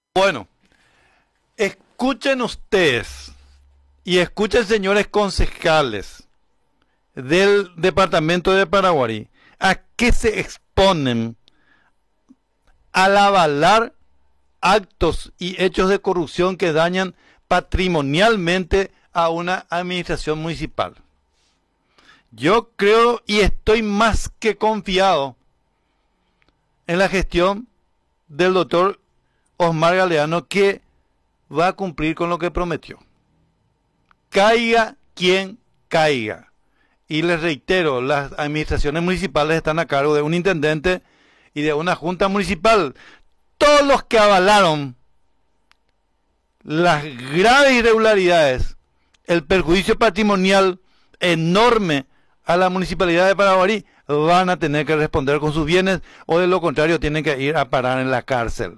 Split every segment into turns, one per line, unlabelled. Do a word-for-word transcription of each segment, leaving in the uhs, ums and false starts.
Bueno, escuchen ustedes y escuchen, señores concejales del departamento de Paraguarí, a qué se exponen al avalar actos y hechos de corrupción que dañan patrimonialmente a una administración municipal. Yo creo y estoy más que confiado en la gestión del doctor Osmar Galeano, que va a cumplir con lo que prometió. Caiga quien caiga. Y les reitero, las administraciones municipales están a cargo de un intendente y de una junta municipal. Todos los que avalaron las graves irregularidades, el perjuicio patrimonial enorme a la municipalidad de Paraguarí, van a tener que responder con sus bienes, o de lo contrario tienen que ir a parar en la cárcel.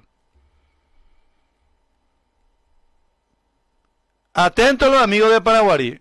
Atentos los amigos de Paraguarí.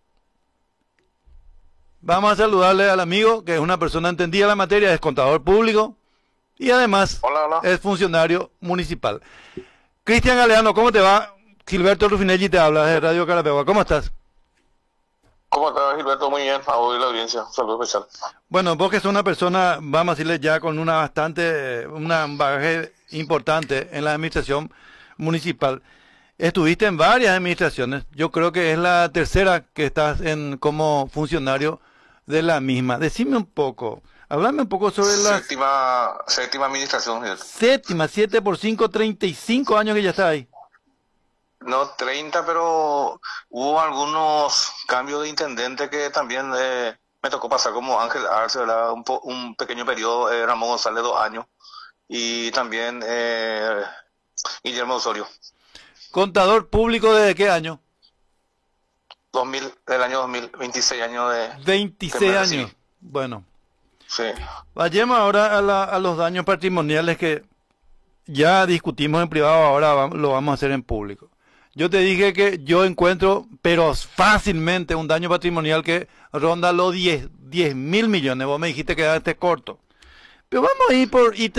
Vamos a saludarle al amigo, que es una persona entendida en la materia, es contador público y además
hola, hola.
es funcionario municipal. Cristian Galeano, ¿cómo te va? Gilberto Rufinelli te habla de Radio Carapegua. ¿Cómo estás?
¿Cómo estás, Gilberto? Muy bien, a oír la audiencia. Saludos especial.
Bueno, vos que sos una persona, vamos a decirle ya con una bastante, una bagaje importante en la administración municipal. Estuviste en varias administraciones. Yo creo que es la tercera que estás en como funcionario de la misma. Decime un poco, háblame un poco sobre la
séptima, séptima administración. Gilberto.
Séptima, siete por cinco, treinta y cinco años que ya está ahí.
No treinta, pero hubo algunos cambios de intendente que también eh, me tocó pasar, como Ángel Arce, ¿verdad? Un, po, un pequeño periodo, eh, Ramón González, dos años, y también eh, Guillermo Osorio.
¿Contador público desde qué año?
dos mil, del año dos mil, veintiséis años de...
veintiséis años, bueno.
Sí.
Vayamos ahora a, la, a los daños patrimoniales que ya discutimos en privado, ahora vamos, lo vamos a hacer en público. Yo te dije que yo encuentro, pero fácilmente, un daño patrimonial que ronda los diez mil millones. Vos me dijiste que quedaste corto. Pero vamos a ir por ítem